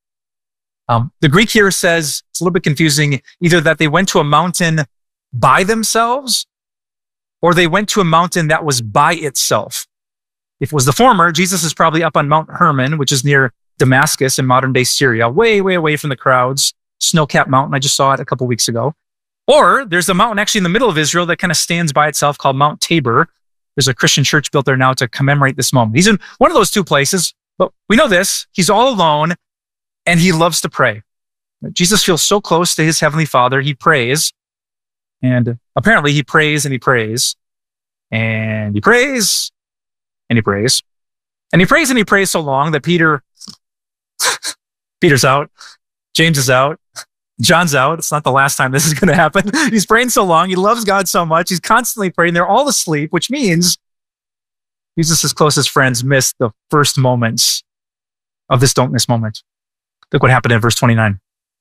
Um, the Greek here says, it's a little bit confusing, either that they went to a mountain by themselves, or they went to a mountain that was by itself. If it was the former, Jesus is probably up on Mount Hermon, which is near Damascus in modern-day Syria, way, way away from the crowds. Snow-capped mountain. I just saw it a couple weeks ago. Or there's a mountain actually in the middle of Israel that kind of stands by itself called Mount Tabor. There's a Christian church built there now to commemorate this moment. He's in one of those two places, but we know this. He's all alone, and he loves to pray. Jesus feels so close to his heavenly Father. He prays, and apparently he prays and he prays, and he prays, and he prays, and he prays and he prays so long that Peter Peter's out. James is out. John's out. It's not the last time this is going to happen. He's praying so long. He loves God so much. He's constantly praying. They're all asleep, which means Jesus' closest friends missed the first moments of this don't miss moment. Look what happened in verse twenty-nine.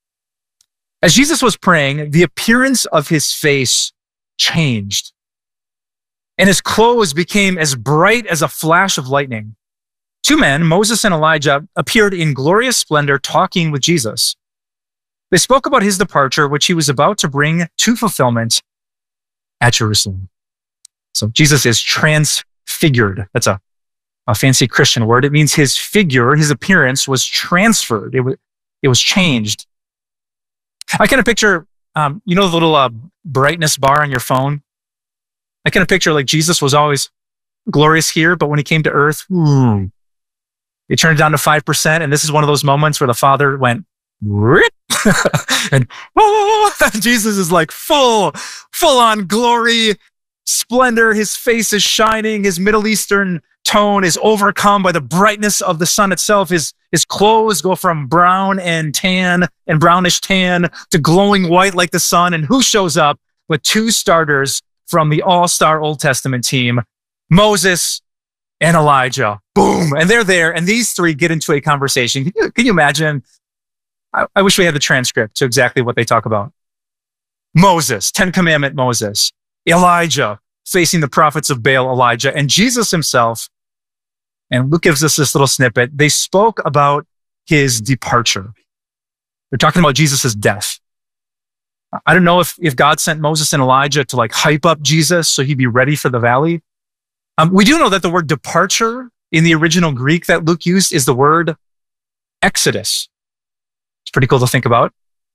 As Jesus was praying, the appearance of his face changed, and his clothes became as bright as a flash of lightning. Two men, Moses and Elijah, appeared in glorious splendor talking with Jesus. They spoke about his departure, which he was about to bring to fulfillment at Jerusalem. So Jesus is transfigured. That's a, a fancy Christian word. It means his figure, his appearance was transferred. It was, it was changed. I kind of picture, um, you know, the little uh, brightness bar on your phone. I kind of picture like Jesus was always glorious here, but when he came to earth, hmm, he turned it down to five percent. And this is one of those moments where the Father went, and oh, Jesus is like full, full on glory, splendor. His face is shining. His Middle Eastern tone is overcome by the brightness of the sun itself. His, his clothes go from brown and tan and brownish tan to glowing white like the sun. And who shows up but two starters from the all-star Old Testament team, Moses and Elijah. Boom. And they're there. And these three get into a conversation. Can you, can you imagine? I, I wish we had the transcript to exactly what they talk about. Moses, Ten Commandment Moses, Elijah, facing the prophets of Baal, Elijah, and Jesus himself. And Luke gives us this little snippet. They spoke about his departure. They're talking about Jesus' death. I don't know if, if God sent Moses and Elijah to like hype up Jesus so he'd be ready for the valley. Um, we do know that the word departure in the original Greek that Luke used is the word exodus. It's pretty cool to think about.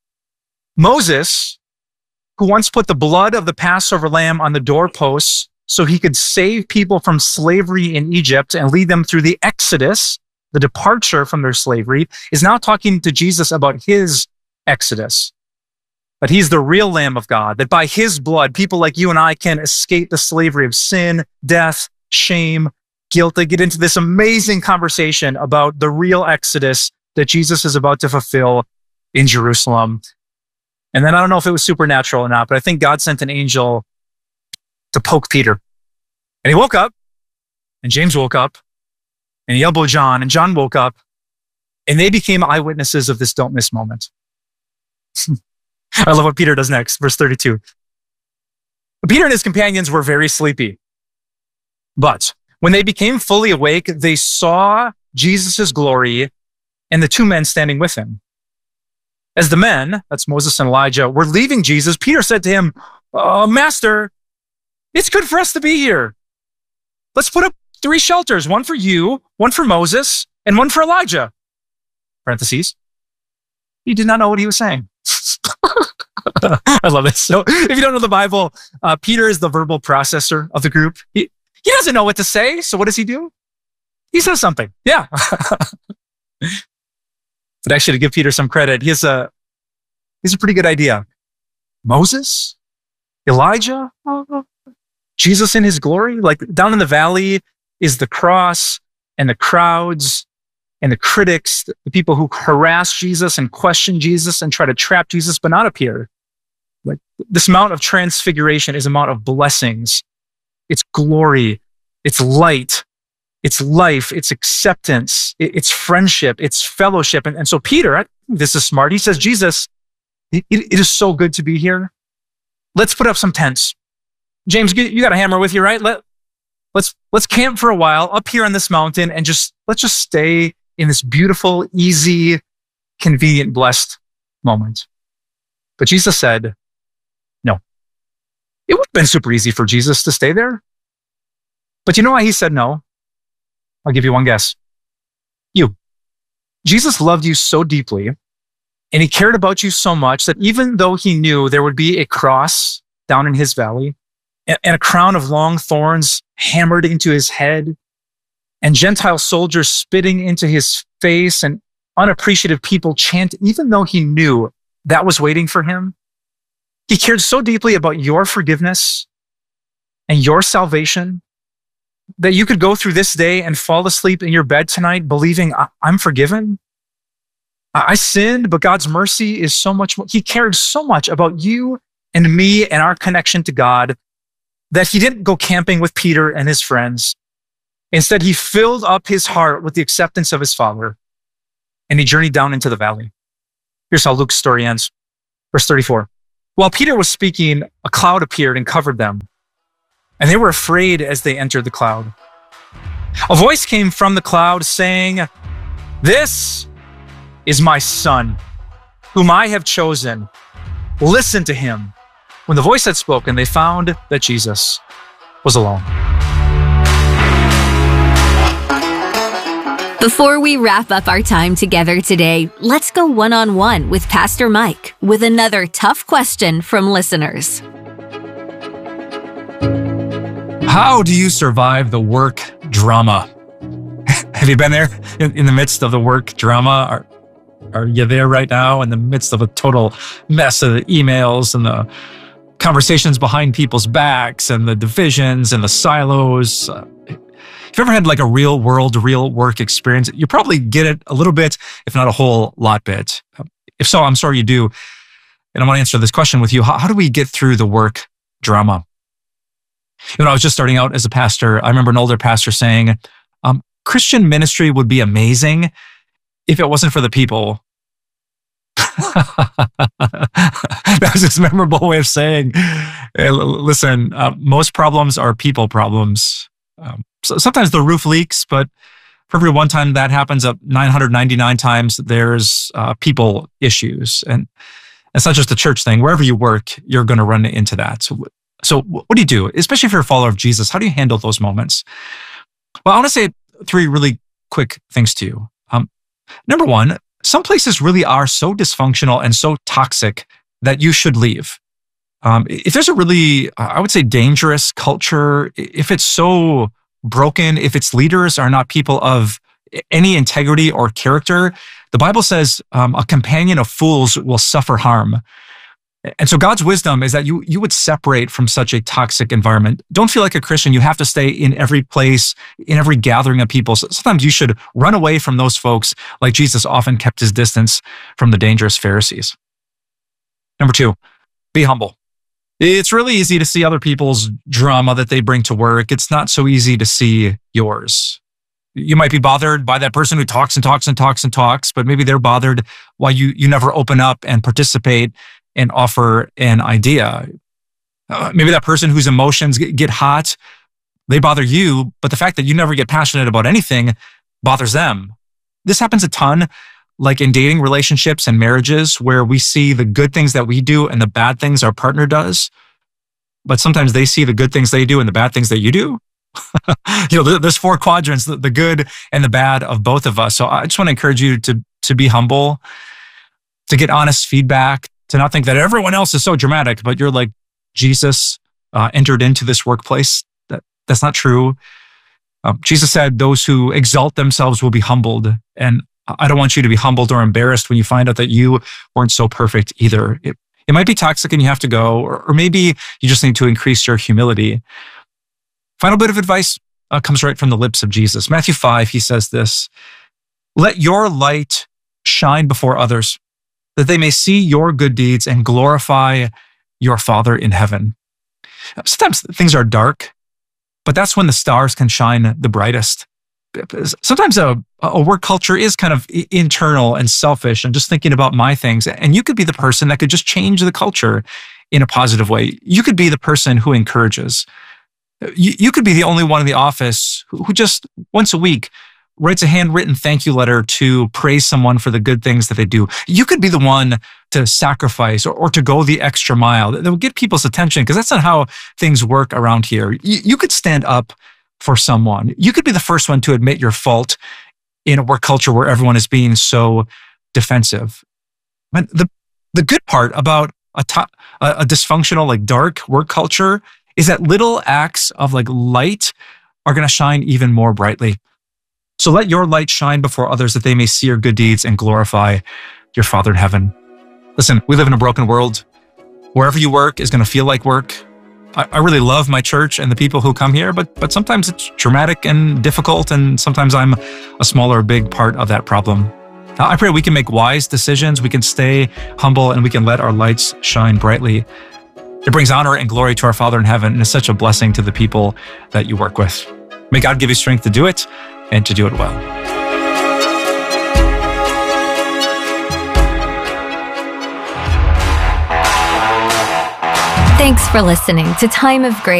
Moses, who once put the blood of the Passover lamb on the doorposts so he could save people from slavery in Egypt and lead them through the exodus, the departure from their slavery, is now talking to Jesus about his exodus. But he's the real Lamb of God, that by his blood, people like you and I can escape the slavery of sin, death, shame, guilt. They get into this amazing conversation about the real exodus that Jesus is about to fulfill in Jerusalem. And then I don't know if it was supernatural or not, but I think God sent an angel to poke Peter. And he woke up, and James woke up, and he elbowed John, and John woke up, and they became eyewitnesses of this don't miss moment. I love what Peter does next, verse thirty-two. Peter and his companions were very sleepy. But when they became fully awake, they saw Jesus' glory and the two men standing with him. As the men, that's Moses and Elijah, were leaving Jesus, Peter said to him, oh, Master, it's good for us to be here. Let's put up three shelters, one for you, one for Moses, and one for Elijah. Parentheses. He did not know what he was saying. I love this. So if you don't know the Bible, uh, Peter is the verbal processor of the group. He, he doesn't know what to say. So what does he do? He says something. Yeah. But actually, to give Peter some credit, he has a, he has a pretty good idea. Moses, Elijah, uh, Jesus in his glory, like down in the valley is the cross and the crowds and the critics, the people who harass Jesus and question Jesus and try to trap Jesus, but not up here. Like this Mount of Transfiguration is a mount of blessings. It's glory. It's light. It's life. It's acceptance. It's friendship. It's fellowship. And, and so Peter, I think this is smart. He says, Jesus, it, it is so good to be here. Let's put up some tents. James, you got a hammer with you, right? Let, let's, let's camp for a while up here on this mountain and just, let's just stay in this beautiful, easy, convenient, blessed moment. But Jesus said, no. It would have been super easy for Jesus to stay there. But you know why he said no? I'll give you one guess. You. Jesus loved you so deeply, and he cared about you so much that even though he knew there would be a cross down in his valley and a crown of long thorns hammered into his head and Gentile soldiers spitting into his face and unappreciative people chant, even though he knew that was waiting for him, he cared so deeply about your forgiveness and your salvation that you could go through this day and fall asleep in your bed tonight believing I'm forgiven. I sinned, but God's mercy is so much more. He cared so much about you and me and our connection to God that he didn't go camping with Peter and his friends. Instead, he filled up his heart with the acceptance of his Father, and he journeyed down into the valley. Here's how Luke's story ends. Verse thirty-four. While Peter was speaking, a cloud appeared and covered them, and they were afraid as they entered the cloud. A voice came from the cloud saying, "This is my son, whom I have chosen. Listen to him." When the voice had spoken, they found that Jesus was alone. Before we wrap up our time together today, let's go one-on-one with Pastor Mike with another tough question from listeners. How do you survive the work drama? Have you been there in, in the midst of the work drama? Are, are you there right now in the midst of a total mess of the emails and the conversations behind people's backs and the divisions and the silos? Uh, if you've ever had like a real world, real work experience, you probably get it a little bit, if not a whole lot bit. If so, I'm sorry you do. And I want to answer this question with you. How, how do we get through the work drama? When I was just starting out as a pastor, I remember an older pastor saying, um, Christian ministry would be amazing if it wasn't for the people. That was his memorable way of saying, hey, listen, uh, most problems are people problems. Um, so sometimes the roof leaks, but for every one time that happens, up nine hundred ninety-nine times, there's uh, people issues. And it's not just a church thing. Wherever you work, you're going to run into that. So, so what do you do? Especially if you're a follower of Jesus, how do you handle those moments? Well, I want to say three really quick things to you. Um, number one, some places really are so dysfunctional and so toxic that you should leave. Um, if there's a really, I would say, dangerous culture, if it's so broken, if its leaders are not people of any integrity or character, the Bible says um, a companion of fools will suffer harm. And so God's wisdom is that you you would separate from such a toxic environment. Don't feel like a Christian. You have to stay in every place, in every gathering of people. So sometimes you should run away from those folks, like Jesus often kept his distance from the dangerous Pharisees. Number two, be humble. It's really easy to see other people's drama that they bring to work. It's not so easy to see yours. You might be bothered by that person who talks and talks and talks and talks, but maybe they're bothered why you you never open up and participate and offer an idea. Uh, maybe that person whose emotions get, get hot, they bother you, but the fact that you never get passionate about anything bothers them. This happens a ton, like in dating relationships and marriages, where we see the good things that we do and the bad things our partner does, but sometimes they see the good things they do and the bad things that you do. You know, there's four quadrants, the, the good and the bad of both of us. So I just want to encourage you to, to be humble, to get honest feedback, to not think that everyone else is so dramatic, but you're like Jesus uh, entered into this workplace. That That's not true. Um, Jesus said, those who exalt themselves will be humbled. And I don't want you to be humbled or embarrassed when you find out that you weren't so perfect either. It, it might be toxic and you have to go, or, or maybe you just need to increase your humility. Final bit of advice uh, comes right from the lips of Jesus. Matthew five, he says this, let your light shine before others, that they may see your good deeds and glorify your Father in heaven. Sometimes things are dark, but that's when the stars can shine the brightest. Sometimes a, a work culture is kind of internal and selfish and just thinking about my things. And you could be the person that could just change the culture in a positive way. You could be the person who encourages. You, you could be the only one in the office who, who just once a week writes a handwritten thank you letter to praise someone for the good things that they do. You could be the one to sacrifice or, or to go the extra mile that will get people's attention, because that's not how things work around here. You, you could stand up for someone. You could be the first one to admit your fault in a work culture where everyone is being so defensive. But the, the good part about a, to, a, a dysfunctional, like dark work culture is that little acts of like light are going to shine even more brightly. So let your light shine before others that they may see your good deeds and glorify your Father in heaven. Listen, we live in a broken world. Wherever you work is going to feel like work. I, I really love my church and the people who come here, but but sometimes it's dramatic and difficult, and sometimes I'm a small or big part of that problem. I pray we can make wise decisions, we can stay humble, and we can let our lights shine brightly. It brings honor and glory to our Father in heaven, and is such a blessing to the people that you work with. May God give you strength to do it and to do it well. Thanks for listening to Time of Grace.